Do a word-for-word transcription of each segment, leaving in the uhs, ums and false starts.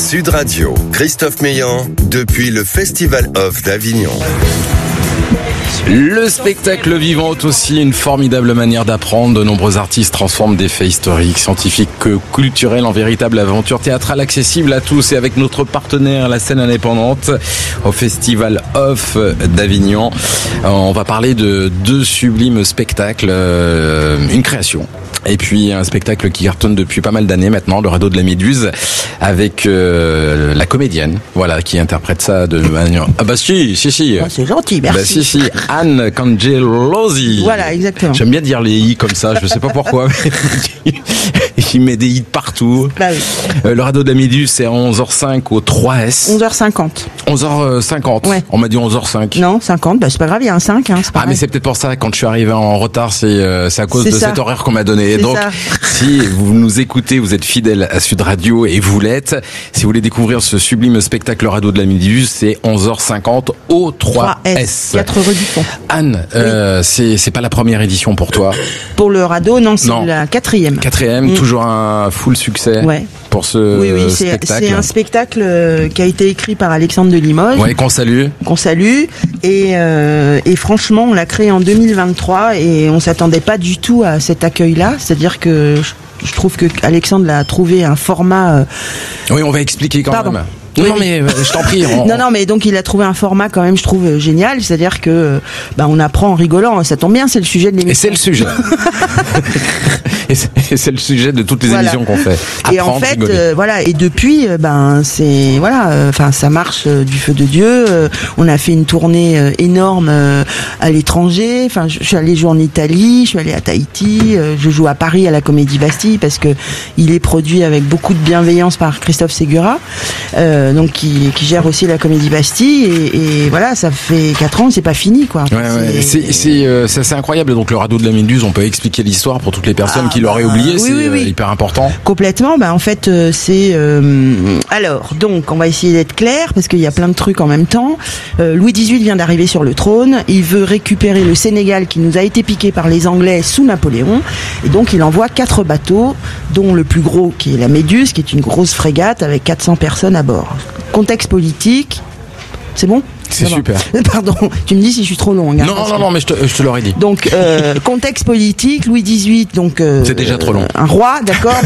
Sud Radio, Christophe Meillan, depuis le Festival Off d'Avignon. Le spectacle vivant est aussi une formidable manière d'apprendre. De nombreux artistes transforment des faits historiques, scientifiques, culturels en véritable aventure théâtrale accessible à tous. Et avec notre partenaire, la scène indépendante, au Festival Off d'Avignon, on va parler de deux sublimes spectacles, une création. Et puis un spectacle qui cartonne depuis pas mal d'années maintenant, le Radeau de la Méduse, avec euh, la comédienne, voilà, qui interprète ça de manière... Ah bah si, si, si. Oh, c'est gentil, merci. Bah si, si, Anne Cangelosi. Voilà, exactement. J'aime bien dire les i comme ça, je sais pas pourquoi. Il met des i partout. Bah oui. Euh, le Radeau de la Méduse, c'est à onze heures cinq au trois S. onze heures cinquante. onze heures cinquante. Ouais. On m'a dit onze heures cinq. Non, cinquante, bah c'est pas grave, il y a un cinq. Hein, ah mais c'est peut-être pour ça, quand je suis arrivé en retard, c'est, euh, c'est à cause c'est de ça. cet horaire qu'on m'a donné. Et donc, ça. si vous nous écoutez, vous êtes fidèles à Sud Radio et vous l'êtes, si vous voulez découvrir ce sublime spectacle Le Radeau de la Méduse, c'est onze heures cinquante au trois S. quatre rue du Pont. Anne, oui. euh, c'est, c'est pas la première édition pour toi? Pour le Radeau, non, c'est non. la quatrième. Quatrième, mmh. Toujours un full succès. Ouais. Pour ce oui, oui, c'est, spectacle. C'est un spectacle euh, qui a été écrit par Alexandre de Limoges. Ouais, qu'on salue. Qu'on salue. Et, euh, et franchement, on l'a créé en deux mille vingt-trois et on s'attendait pas du tout à cet accueil-là. C'est-à-dire que je, je trouve que Alexandre a trouvé un format. Euh... Oui, on va expliquer quand Pardon. même. Non, oui. non, mais euh, je t'en prie. On... non, non, mais donc il a trouvé un format quand même, je trouve, euh, génial. C'est-à-dire que bah, on apprend en rigolant. Ça tombe bien, c'est le sujet de l'émission. Et c'est le sujet. Et c'est, et c'est le sujet de toutes les voilà. émissions qu'on fait. Apprendre, et en fait, euh, voilà. Et depuis, euh, ben c'est voilà. Enfin, euh, ça marche euh, du feu de Dieu. Euh, on a fait une tournée euh, énorme euh, à l'étranger. Enfin, je, je suis allée jouer en Italie, je suis allée à Tahiti. Euh, je joue à Paris à la Comédie Bastille parce que il est produit avec beaucoup de bienveillance par Christophe Segura, euh, donc qui, qui gère aussi la Comédie Bastille. Et, et voilà, ça fait quatre ans, c'est pas fini, quoi. Ouais, ouais. C'est, c'est, c'est, euh, c'est assez incroyable. Donc le Radeau de la Méduse, on peut expliquer l'histoire pour toutes les personnes ah, qui l'auraient oublié. Oui, c'est oui, oui. hyper important. Complètement. Bah en fait, euh, c'est euh... alors donc on va essayer d'être clair parce qu'il y a plein de trucs en même temps. Euh, Louis dix-huit vient d'arriver sur le trône. Il veut récupérer le Sénégal qui nous a été piqué par les Anglais sous Napoléon, et donc il envoie quatre bateaux, dont le plus gros qui est la Méduse, qui est une grosse frégate avec quatre cents personnes à bord. Contexte politique. C'est bon ? C'est non, super. Non. Pardon, tu me dis si je suis trop long. Non, non, non, non, mais je te, je te l'aurais dit. Donc, euh, contexte politique, Louis dix-huit, donc... Euh, c'est déjà trop long. Un roi, d'accord.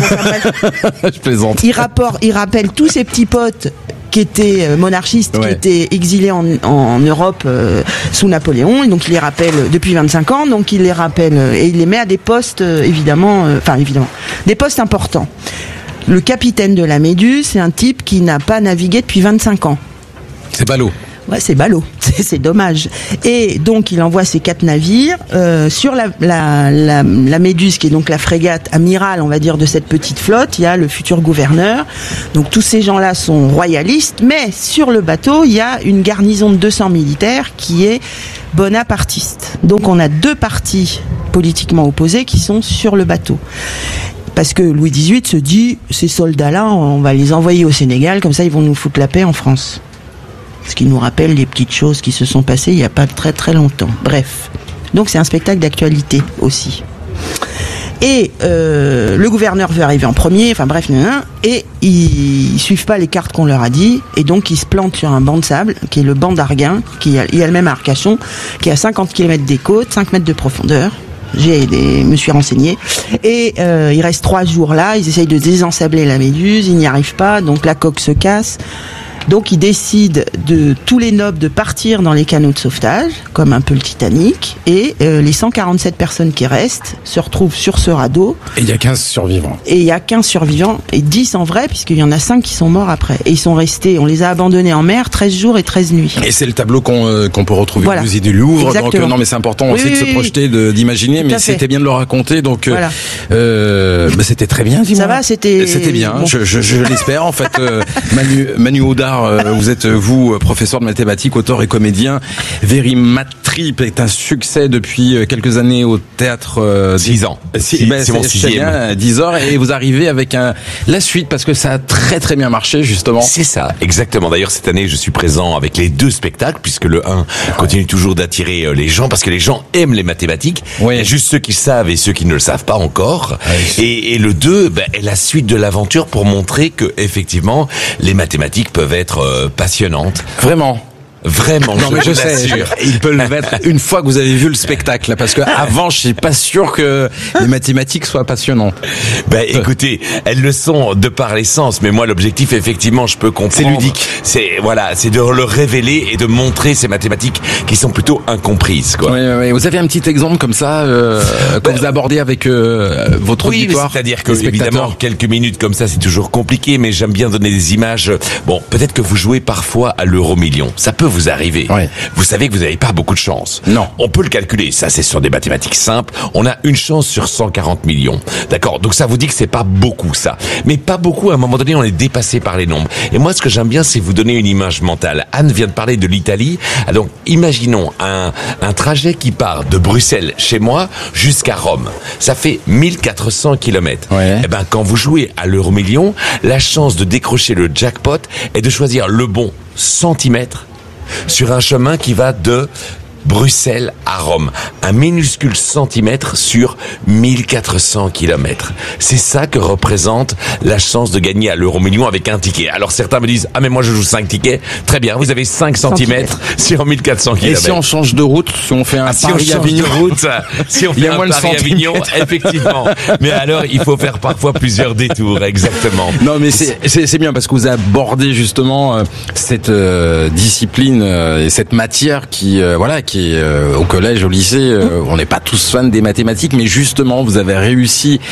Je plaisante. Il, rapport, il rappelle tous ses petits potes qui étaient monarchistes, ouais. qui étaient exilés en, en Europe euh, sous Napoléon, et donc il les rappelle depuis vingt-cinq ans, donc il les rappelle, et il les met à des postes, euh, évidemment, enfin, euh, évidemment, des postes importants. Le capitaine de la Méduse, c'est un type qui n'a pas navigué depuis vingt-cinq ans. C'est ballot. Ouais, c'est ballot, c'est, c'est dommage. Et donc il envoie ses quatre navires euh, sur la, la, la, la Méduse, qui est donc la frégate amirale, on va dire, de cette petite flotte. Il y a le futur gouverneur. Donc tous ces gens-là sont royalistes, mais sur le bateau, il y a une garnison de deux cents militaires qui est bonapartiste. Donc on a deux partis politiquement opposés qui sont sur le bateau. Parce que Louis dix-huit se dit, ces soldats-là, on va les envoyer au Sénégal, comme ça ils vont nous foutre la paix en France. Ce qui nous rappelle les petites choses qui se sont passées il n'y a pas très très longtemps. Bref. Donc c'est un spectacle d'actualité aussi. Et euh, le gouverneur veut arriver en premier, enfin bref, et ils, ils suivent pas les cartes qu'on leur a dit, et donc ils se plantent sur un banc de sable, qui est le banc d'Arguin, qui a, il a le même à Arcachon, qui est à cinquante kilomètres des côtes, cinq mètres de profondeur. J'ai des, me suis renseigné. Et euh, il reste trois jours là, ils essayent de désensabler la Méduse, ils n'y arrivent pas, donc la coque se casse. Donc ils décident de tous les nobles de partir dans les canots de sauvetage, comme un peu le Titanic, et euh, les cent quarante-sept personnes qui restent se retrouvent sur ce radeau. Et il y a quinze survivants. Et il y a quinze survivants, et dix en vrai, puisqu'il y en a cinq qui sont morts après. Et ils sont restés, on les a abandonnés en mer treize jours et treize nuits. Et c'est le tableau qu'on, euh, qu'on peut retrouver voilà. au musée du Louvre. Exactement. Donc euh, non mais c'est important oui, aussi oui, de se oui, projeter, de, d'imaginer, Tout mais c'était bien de le raconter. Donc euh, voilà. euh, bah, c'était très bien, dis-moi. Ça va, c'était... C'était bien, bon. je, je, je l'espère en fait. Euh, Manu, Manu Oda Bernard, euh, vous êtes, vous, professeur de mathématiques, auteur et comédien. Very Mad Trip est un succès depuis quelques années au théâtre. Euh, six ans. C'est ben, mon sixième. dix heures, et vous arrivez avec un, la suite parce que ça a très très bien marché, justement. C'est ça, exactement. D'ailleurs, cette année, je suis présent avec les deux spectacles, puisque le un continue toujours d'attirer les gens, parce que les gens aiment les mathématiques. Oui. Il y a juste ceux qui savent et ceux qui ne le savent pas encore. Oui. Et, et le deux ben, est la suite de l'aventure pour montrer que, effectivement, les mathématiques peuvent être euh, passionnantes. Vraiment. Vraiment, non, mais je sais, ils peuvent l'être une fois que vous avez vu le spectacle, parce que avant, je suis pas sûr que les mathématiques soient passionnantes. Ben, écoutez, elles le sont de par l'essence, mais moi, l'objectif, effectivement, je peux comprendre. C'est ludique. C'est, voilà, c'est de le révéler et de montrer ces mathématiques qui sont plutôt incomprises, quoi. Oui, oui. Vous avez un petit exemple comme ça, euh, que ben, vous abordez avec, euh, votre oui, auditoire? C'est-à-dire que, évidemment, quelques minutes comme ça, c'est toujours compliqué, mais j'aime bien donner des images. Bon, peut-être que vous jouez parfois à l'euro million. Ça peut vous arriver. Oui. Vous savez que vous n'avez pas beaucoup de chance. Non. On peut le calculer. Ça, c'est sur des mathématiques simples. On a une chance sur cent quarante millions. D'accord? Donc ça vous dit que c'est pas beaucoup, ça. Mais pas beaucoup. À un moment donné, on est dépassé par les nombres. Et moi, ce que j'aime bien, c'est vous donner une image mentale. Anne vient de parler de l'Italie. Donc, imaginons un, un trajet qui part de Bruxelles, chez moi, jusqu'à Rome. Ça fait mille quatre cents kilomètres. Ouais. Eh ben, quand vous jouez à l'euro million, la chance de décrocher le jackpot est de choisir le bon centimètre sur un chemin qui va de Bruxelles à Rome. Un minuscule centimètre sur mille quatre cents kilomètres. C'est ça que représente la chance de gagner à l'euro million avec un ticket. Alors certains me disent, ah mais moi je joue cinq tickets. Très bien, vous avez cinq centimètres sur mille quatre cents kilomètres. Et si on change de route, si on fait un ah, si Paris-Avignon, de route, si on fait un Paris-Avignon, effectivement. Mais alors, il faut faire parfois plusieurs détours, exactement. Non, mais c'est, c'est, c'est bien parce que vous abordez justement euh, cette euh, discipline euh, et cette matière qui, euh, voilà, qui qui est euh, au collège, au lycée, euh, on n'est pas tous fans des mathématiques, mais justement, vous avez réussi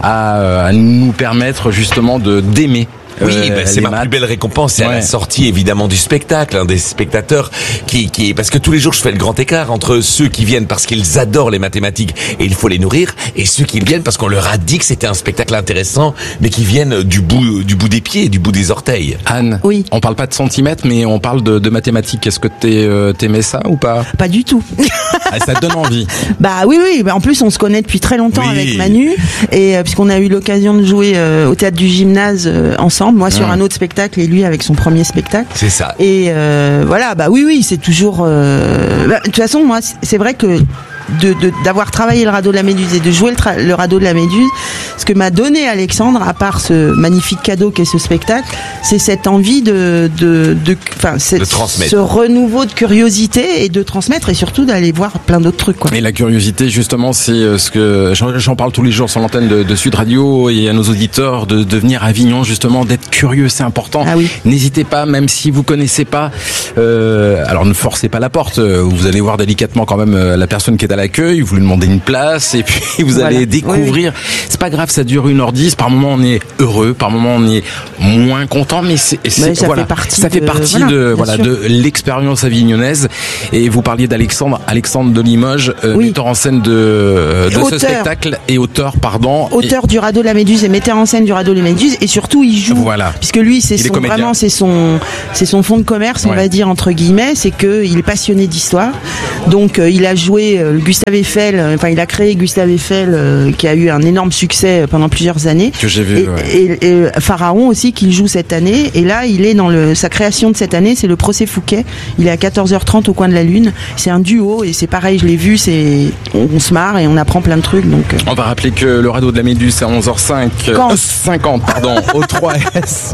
à, à nous permettre justement de d'aimer. Oui, euh, ben c'est ma maths. plus belle récompense, c'est ouais. à la sortie évidemment du spectacle, hein, des spectateurs qui, qui, parce que tous les jours je fais le grand écart entre ceux qui viennent parce qu'ils adorent les mathématiques et il faut les nourrir, et ceux qui viennent parce qu'on leur a dit que c'était un spectacle intéressant, mais qui viennent du bout, du bout des pieds, du bout des orteils. Anne, oui. On parle pas de centimètres, mais on parle de, de mathématiques. Est-ce que t'es, euh, t'aimais ça ou pas? Pas du tout. Ah, ça te donne envie. Bah oui, oui. Bah, en plus, on se connaît depuis très longtemps oui. avec Manu, et euh, puisqu'on a eu l'occasion de jouer euh, au théâtre du gymnase euh, ensemble, moi sur mmh. un autre spectacle et lui avec son premier spectacle. C'est ça. Et euh, voilà, bah oui, oui, c'est toujours. Euh... Bah, de toute façon, moi, c'est vrai que. De, de, d'avoir travaillé le radeau de la Méduse et de jouer le, tra- le radeau de la Méduse, ce que m'a donné Alexandre, à part ce magnifique cadeau qu'est ce spectacle, c'est cette envie de, de, de, enfin, de transmettre, ce renouveau de curiosité et de transmettre, et surtout d'aller voir plein d'autres trucs, quoi. Mais la curiosité, justement, c'est ce que j'en, j'en parle tous les jours sur l'antenne de, de Sud Radio et à nos auditeurs de, de venir à Avignon, justement, d'être curieux, c'est important. Ah oui. N'hésitez pas, même si vous connaissez pas, euh, alors ne forcez pas la porte. Vous allez voir délicatement quand même la personne qui est à l'accueil, vous lui demandez une place et puis vous voilà. allez découvrir. Oui, oui. C'est pas grave, ça dure une heure dix. Par moment on est heureux, par moment on est moins content, mais c'est, c'est mais ça voilà, fait partie ça fait de, partie voilà, de voilà sûr. de l'expérience avignonnaise. Et vous parliez d'Alexandre, Alexandre de Limoges, euh, oui. metteur en scène de de auteur. ce spectacle et auteur, pardon, auteur et... du radeau de la Méduse et metteur en scène du radeau de la Méduse, et surtout il joue. Voilà. Puisque lui c'est il son vraiment c'est son c'est son fond de commerce, on ouais. va dire entre guillemets, c'est que il est passionné d'histoire. Donc euh, il a joué euh, Gustave Eiffel, enfin il a créé Gustave Eiffel euh, qui a eu un énorme succès pendant plusieurs années. Que j'ai vu. Et, ouais. et, et Pharaon aussi qu'il joue cette année. Et là il est dans le sa création de cette année, c'est le Procès Fouquet. Il est à quatorze heures trente au coin de la Lune. C'est un duo et c'est pareil, je l'ai vu, c'est on, on se marre et on apprend plein de trucs. Donc euh... on va rappeler que le radeau de la Méduse c'est à onze heures cinq. Quand euh, cinquante pardon au trois S.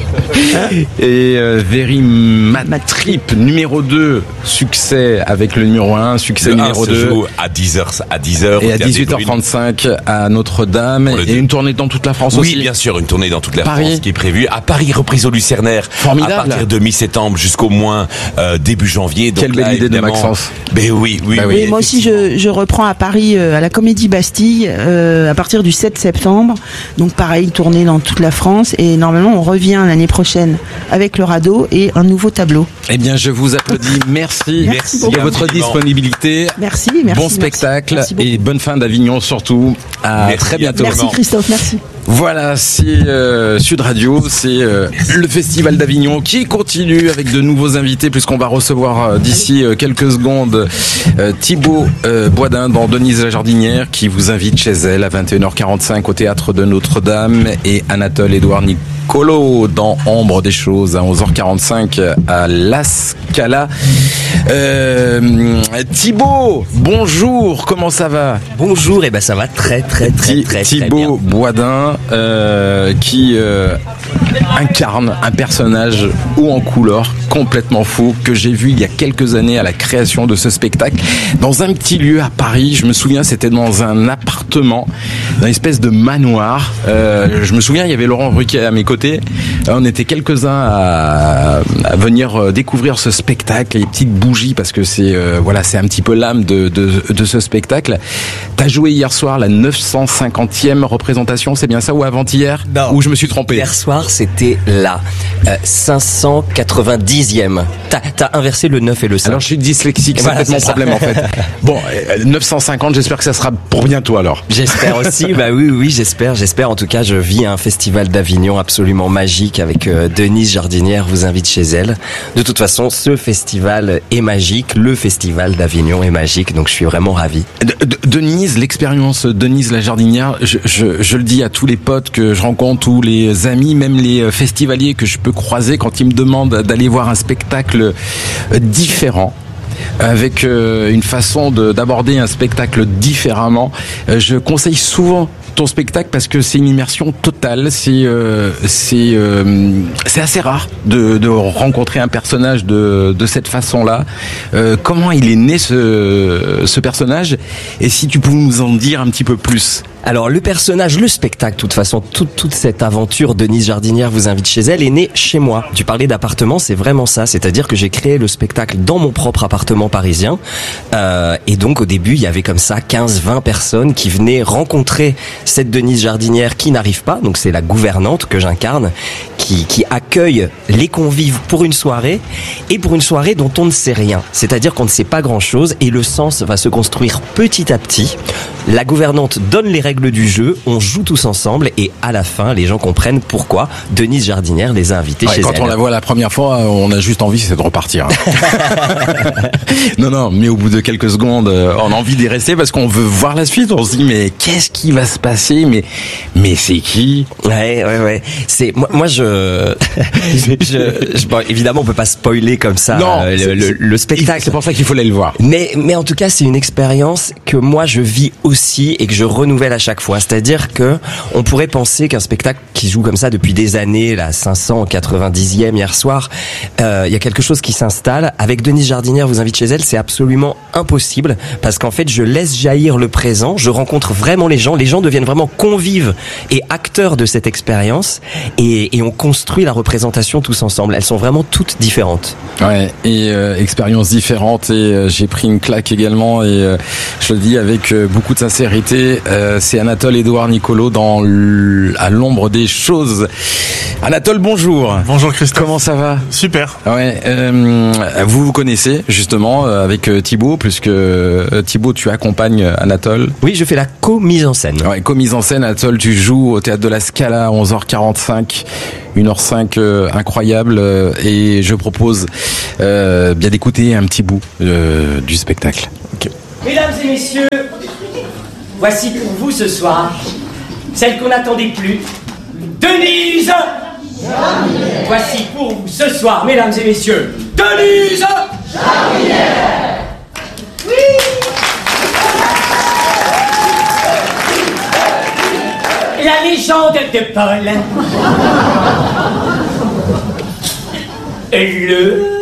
Et euh, Very Mad Trip numéro deux, succès avec le numéro un, succès le numéro deux à dix heures à dix heures et à dix-huit heures trente-cinq à Notre-Dame, et une tournée dans toute la France oui, aussi. Oui, bien sûr, une tournée dans toute la Paris. France qui est prévue. À Paris, reprise au Lucernaire. Formidable. À partir de mi-septembre jusqu'au moins euh, début janvier. Donc quelle là, belle idée de Maxence. Ben oui, oui, ben oui. oui moi aussi, je, je reprends à Paris euh, à la Comédie Bastille euh, à partir du sept septembre. Donc pareil, tournée dans toute la France, et normalement on revient l'année prochaine avec le radeau et un nouveau tableau. Eh bien, je vous applaudis. Merci, Merci de votre disponibilité. Merci, merci. Bon spectacle merci, merci et bonne fin d'Avignon surtout. À Merci. très bientôt. Merci Christophe, merci. Voilà, c'est euh, Sud Radio, c'est euh, le Festival d'Avignon qui continue avec de nouveaux invités puisqu'on va recevoir euh, d'ici euh, quelques secondes euh, Thibaut euh, Boisdin dans Denise la Jardinière qui vous invite chez elle à vingt et une heures quarante-cinq au Théâtre de Notre-Dame et Anatole Édouard Nicolo dans Ombre des choses à onze heures quarante-cinq à La Scala. Euh, Thibaut, bonjour, comment ça va? Bonjour, et ben ça va très très très très, très Thibaut bien. Boisdin euh, qui euh, incarne un personnage haut en couleur, complètement fou, que j'ai vu il y a quelques années à la création de ce spectacle dans un petit lieu à Paris. Je me souviens, c'était dans un appartement, dans une espèce de manoir. Euh, je me souviens, il y avait Laurent Ruquier à mes côtés. On était quelques-uns à, à venir découvrir ce spectacle, les petites bougies, parce que c'est euh, voilà, c'est un petit peu l'âme de, de, de ce spectacle. T'as joué hier soir la neuf cent cinquantième représentation, c'est bien ça, ou avant-hier? Non. Ou je me suis trompé? Hier soir, c'était la euh, cinq cent quatre-vingt-dixième. T'as, t'as inversé le neuf et le cinq. Alors je suis dyslexique, c'est Voilà, peut-être mon c'est ça. problème en fait. Bon, euh, neuf cent cinquante, j'espère que ça sera pour bientôt alors. J'espère aussi, bah oui, oui, j'espère, j'espère. En tout cas, je vis un festival d'Avignon absolument magique avec euh, Denise Jardinière vous invite chez elle. De toute façon, ce festival est magique, le festival d'Avignon est magique, donc je suis vraiment ravi. De- de- Denise, l'expérience Denise la Jardinière, je, je, je le dis à tous les potes que je rencontre, tous les amis, même les festivaliers que je peux croiser quand ils me demandent d'aller voir un spectacle euh, différent, avec euh, une façon de, d'aborder un spectacle différemment. Euh, je conseille souvent ton spectacle parce que c'est une immersion totale. C'est euh, c'est euh, c'est assez rare de, de rencontrer un personnage de de cette façon-là. Euh, comment il est né ce ce personnage, et si tu pouvais nous en dire un petit peu plus? Alors le personnage, le spectacle, de toute façon, toute, toute cette aventure Denise Jardinière vous invite chez elle est née chez moi. Tu parlais d'appartement, c'est vraiment ça, c'est-à-dire que j'ai créé le spectacle dans mon propre appartement parisien, euh, et donc au début il y avait comme ça quinze vingt personnes qui venaient rencontrer cette Denise Jardinière qui n'arrive pas, donc c'est la gouvernante que j'incarne, qui, qui accueille les convives pour une soirée, et pour une soirée dont on ne sait rien, c'est-à-dire qu'on ne sait pas grand-chose, et le sens va se construire petit à petit. La gouvernante donne les règles du jeu, on joue tous ensemble, et à la fin, les gens comprennent pourquoi Denise Jardinière les a invités Ouais, chez quand elle. on la voit la première fois, on a juste envie, c'est de repartir. non, non, mais au bout de quelques secondes, on a envie d'y rester parce qu'on veut voir la suite. On se dit, mais qu'est-ce qui va se passer? Mais, mais c'est qui? Ouais, ouais, ouais. C'est moi, moi je, je, je- bon, évidemment, on peut pas spoiler comme ça Non, euh, c'est- le, le, le spectacle. C'est pour ça qu'il faut aller le voir. Mais, mais en tout cas, c'est une expérience que moi je vis aussi et que je renouvelle à chaque fois. C'est-à-dire que on pourrait penser qu'un spectacle qui joue comme ça depuis des années, la cinq cent quatre-vingt-dixième hier soir, euh, il y a quelque chose qui s'installe. Avec Denise Jardinière vous invite chez elle, c'est absolument impossible parce qu'en fait, je laisse jaillir le présent, je rencontre vraiment les gens, les gens deviennent vraiment convives et acteurs de cette expérience, et, et on construit la représentation tous ensemble. Elles sont vraiment toutes différentes. Ouais, et euh, expérience différente, et euh, j'ai pris une claque également, et euh, je le dis avec euh, beaucoup de sincérité, euh, c'est Anatole Édouard Nicolo dans l- À l'ombre des choses. Anatole, bonjour. Bonjour Christophe. Comment ça va? Super. Ouais, euh, vous vous connaissez justement euh, avec euh, Thibaut, puisque euh, Thibaut, tu accompagnes euh, Anatole. Oui, je fais la co-mise en scène. Ouais, comme mise en scène, Anatole, tu joues au Théâtre de la Scala à onze heures quarante-cinq, une heure cinq euh, incroyable, euh, et je propose euh, bien d'écouter un petit bout euh, du spectacle. Mesdames et messieurs, voici pour vous ce soir, celle qu'on n'attendait plus, Denise Jardinière. Voici pour vous ce soir, mesdames et messieurs, Denise Jardinière. Oui. La légende de Paul. Le